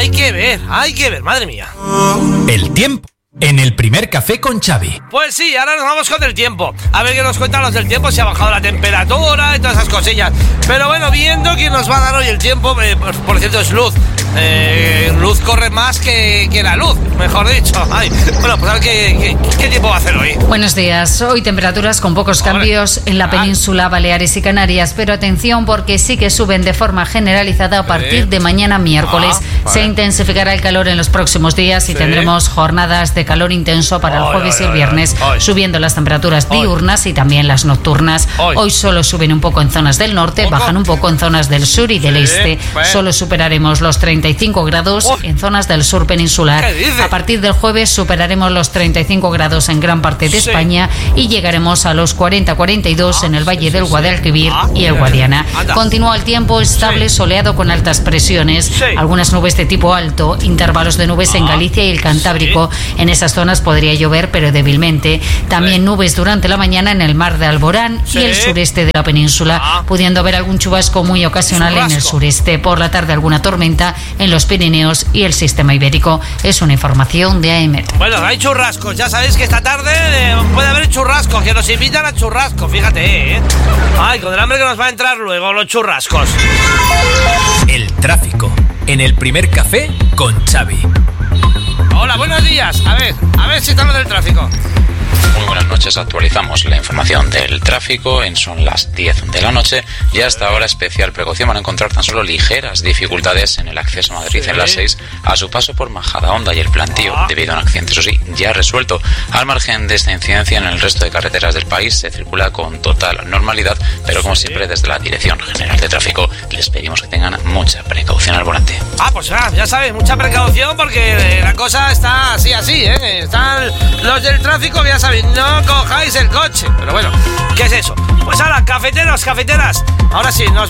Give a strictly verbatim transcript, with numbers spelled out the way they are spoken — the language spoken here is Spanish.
hay que ver, hay que ver, madre mía. El tiempo en El Primer Café con Xavi. Pues sí, ahora nos vamos con el tiempo. A ver qué nos cuentan los del tiempo, si ha bajado la temperatura y todas esas cosillas. Pero bueno, viendo quién nos va a dar hoy el tiempo, eh, por, por cierto, es Luz. Eh, Luz corre más que, que la luz, mejor dicho. Ay, bueno, pues a ver qué, qué, qué tiempo va a hacer hoy. Buenos días. Hoy temperaturas con pocos cambios en la península, Baleares y Canarias, pero atención porque sí que suben de forma generalizada a partir de mañana miércoles. Ah, vale. Se intensificará el calor en los próximos días y sí. tendremos jornadas de calor intenso para el jueves ay, ay, y el viernes, ay, ay. subiendo las temperaturas diurnas ay. y también las nocturnas. Ay. Hoy solo suben un poco en zonas del norte, ¿Poco? bajan un poco en zonas del sur y del sí. este. Bueno. Solo superaremos los treinta y cinco grados oh. en zonas del sur peninsular. A partir del jueves superaremos los treinta y cinco grados en gran parte de sí. España y llegaremos a los cuarenta a cuarenta y dos ah, en el Valle sí, del Guadalquivir sí. ah, y el Guadiana. Anda. Continúa el tiempo estable, sí. soleado con altas presiones, sí. algunas nubes de tipo alto, intervalos de nubes ah, en Galicia y el Cantábrico. Sí. En esas zonas podría llover, pero débilmente. También sí. nubes durante la mañana en el mar de Alborán sí. y el sureste de la península, ah. pudiendo haber algún chubasco muy ocasional chubasco. en el sureste. Por la tarde alguna tormenta en los Pirineos y el sistema ibérico. Es una información de A E M E T. Bueno, hay churrascos. Ya sabéis que esta tarde eh, puede haber churrascos, que nos invitan a churrasco, fíjate, ¿eh? Ay, con el hambre que nos va a entrar luego los churrascos. El tráfico en El Primer Café con Xavi. Hola, buenos días. A ver, a ver si está lo del tráfico. Muy buenas noches, actualizamos la información del tráfico. En son las diez de la noche y hasta ahora especial precaución van a encontrar tan solo ligeras dificultades en el acceso a Madrid sí. en las seis a su paso por Majadahonda y el Plantío ah. debido a un accidente, eso sí, ya resuelto. Al margen de esta incidencia, en el resto de carreteras del país se circula con total normalidad, pero como siempre desde la Dirección General de Tráfico les pedimos que tengan mucha precaución al volante. Ah, pues ya, ya sabes, mucha precaución porque la cosa está así, así, ¿eh? Están los del tráfico, ya sabéis, no cojáis el coche. Pero bueno, ¿qué es eso? Pues ahora, cafeteros, cafeteras. Ahora sí, nos